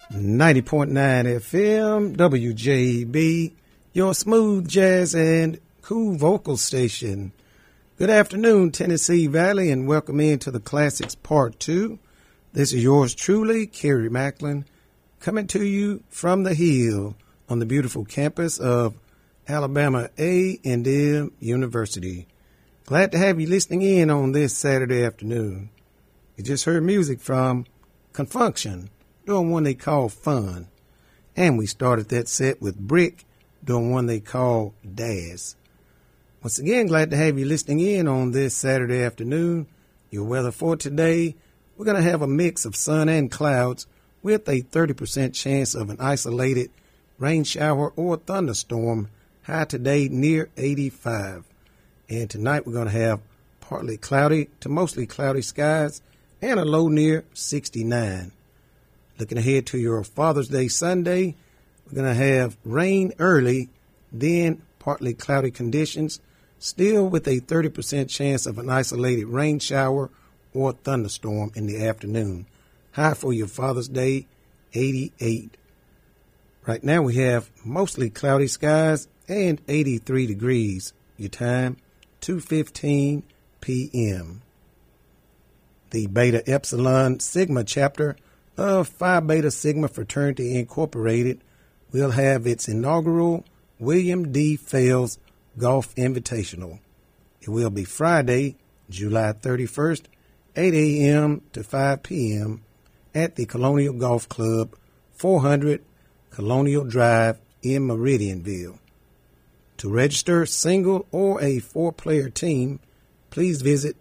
90.9 FM, WJB, your smooth jazz and cool vocal station. Good afternoon, Tennessee Valley, and welcome into the Classics Part 2. This is yours truly, Kerry Macklin, coming to you from the Hill on the beautiful campus of Alabama A&M University. Glad to have you listening in on this Saturday afternoon. You just heard music from Confunction, doing one they call Fun. And we started that set with Brick, doing one they call Daz. Once again, glad to have you listening in on this Saturday afternoon. Your weather for today, we're going to have a mix of sun and clouds with a 30% chance of an isolated rain shower or thunderstorm, high today near 85. And tonight we're going to have partly cloudy to mostly cloudy skies and a low near 69. Looking ahead to your Father's Day Sunday, we're going to have rain early, then partly cloudy conditions, still with a 30% chance of an isolated rain shower or thunderstorm in the afternoon. High for your Father's Day, 88. Right now we have mostly cloudy skies and 83 degrees. Your time, 2:15 p.m. The Beta Epsilon Sigma chapter of Phi Beta Sigma Fraternity Incorporated will have its inaugural William D. Fales Golf Invitational. It will be Friday, July 31st, 8 a.m. to 5 p.m. at the Colonial Golf Club, 400 Colonial Drive in Meridianville. To register single or a four-player team, please visit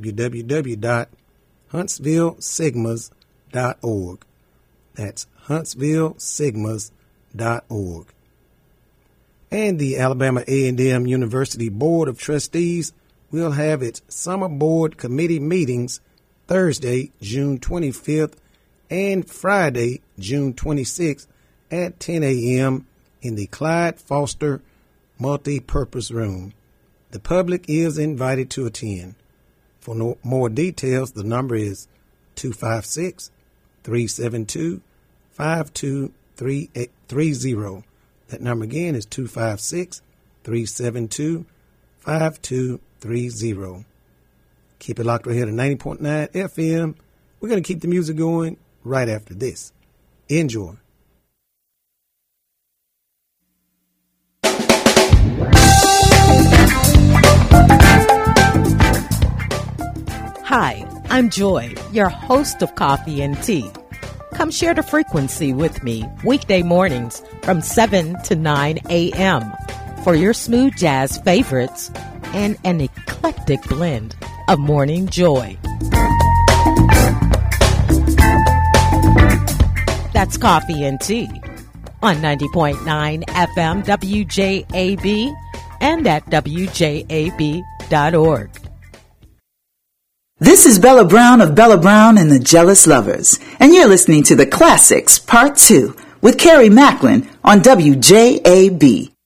www.huntsvillesigmas.org. That's huntsvillesigmas.org. And the Alabama A&M University Board of Trustees will have its Summer Board Committee meetings Thursday, June 25th and Friday, June 26th at 10 a.m. in the Clyde Foster Multi-Purpose Room. The public is invited to attend. For more details, the number is 256-372-5230. That number again is 256-372-5230. Keep it locked right here to 90.9 FM. We're going to keep the music going right after this. Enjoy. Hi, I'm Joy, your host of Coffee and Tea. Come share the frequency with me weekday mornings from 7 to 9 a.m. for your smooth jazz favorites and an eclectic blend of morning joy. That's Coffee and Tea on 90.9 FM WJAB and at WJAB.org. This is Bella Brown of Bella Brown and the Jealous Lovers, and you're listening to the Classics Part 2 with Kerry Macklin on WJAB.